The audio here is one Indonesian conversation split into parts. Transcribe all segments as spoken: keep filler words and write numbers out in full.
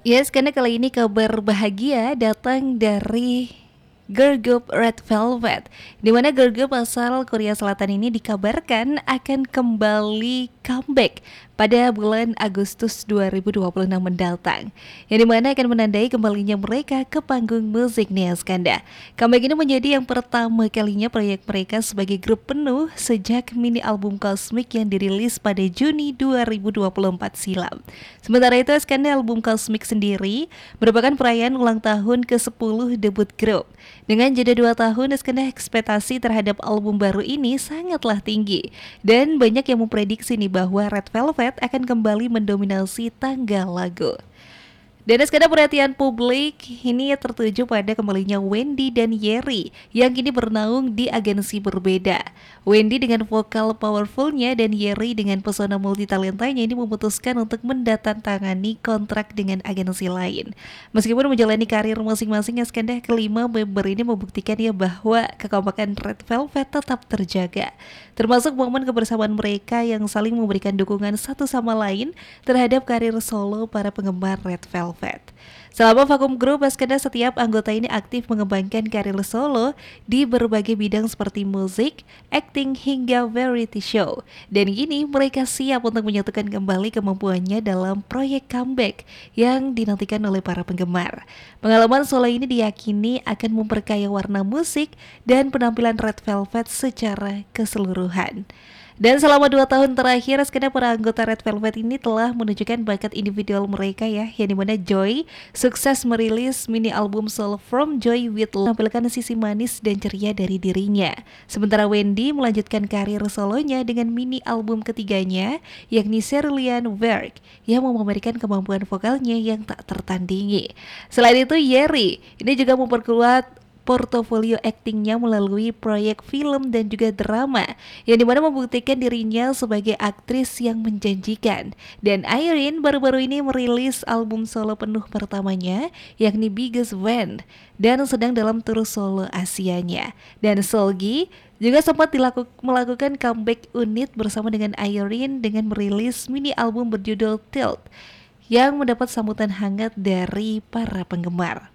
Yes, karena kali ini kabar bahagia datang dari girl group Red Velvet, di mana girl group asal Korea Selatan ini dikabarkan akan kembali comeback pada bulan Agustus dua ribu dua puluh enam mendatang, yang dimana akan menandai kembalinya mereka ke panggung musik nih Skanda. Comeback ini menjadi yang pertama kalinya proyek mereka sebagai grup penuh sejak mini album Cosmic yang dirilis pada Juni dua ribu dua puluh empat silam. Sementara itu Skanda, album Cosmic sendiri merupakan perayaan ulang tahun ke sepuluh debut grup. Dengan jeda dua tahun, Iskandar ekspektasi terhadap album baru ini sangatlah tinggi. Dan banyak yang memprediksi nih bahwa Red Velvet akan kembali mendominasi tangga lagu. Dan sekedar perhatian publik ini tertuju pada kembalinya Wendy dan Yeri yang kini bernaung di agensi berbeda. Wendy dengan vokal powerfulnya dan Yeri dengan pesona multitalentanya ini memutuskan untuk mendatangani kontrak dengan agensi lain. Meskipun menjalani karir masing-masing, Iskandar, kelima member ini membuktikan ya bahwa kekompakan Red Velvet tetap terjaga. Termasuk momen kebersamaan mereka yang saling memberikan dukungan satu sama lain terhadap karir solo para penggemar Red Velvet. Selama vakum grup, Iskandar, setiap anggota ini aktif mengembangkan karir solo di berbagai bidang seperti musik, acting, hingga variety show. Dan kini mereka siap untuk menyatukan kembali kemampuannya dalam proyek comeback yang dinantikan oleh para penggemar. Pengalaman solo ini diyakini akan memperkaya warna musik dan penampilan Red Velvet secara keseluruhan. Dan selama dua tahun terakhir, sekedar para anggota Red Velvet ini telah menunjukkan bakat individual mereka ya, yang dimana Joy sukses merilis mini album solo From Joy With Love, menampilkan sisi manis dan ceria dari dirinya. Sementara Wendy melanjutkan karir solonya dengan mini album ketiganya, yakni Cerulean Work, yang memamerkan kemampuan vokalnya yang tak tertandingi. Selain itu, Yeri ini juga memperkuat portofolio aktingnya melalui proyek film dan juga drama, yang dimana membuktikan dirinya sebagai aktris yang menjanjikan. Dan Irene baru-baru ini merilis album solo penuh pertamanya, yakni Biggest Band, dan sedang dalam tur solo Asianya. Dan Solgi juga sempat dilaku, melakukan comeback unik bersama dengan Irene dengan merilis mini album berjudul Tilt, yang mendapat sambutan hangat dari para penggemar.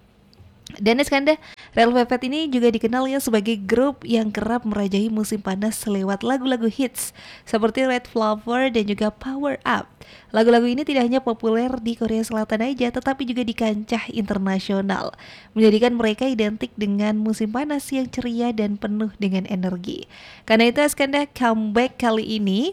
Dan Iskandar, Red Velvet ini juga dikenal ya sebagai grup yang kerap merajai musim panas lewat lagu-lagu hits seperti Red Flower dan juga Power Up. Lagu-lagu ini tidak hanya populer di Korea Selatan aja, tetapi juga di kancah internasional, menjadikan mereka identik dengan musim panas yang ceria dan penuh dengan energi. Karena itu Iskandar, comeback kali ini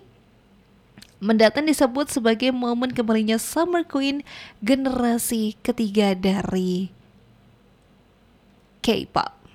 mendatang disebut sebagai momen kembalinya Summer Queen generasi ketiga dari K-pop.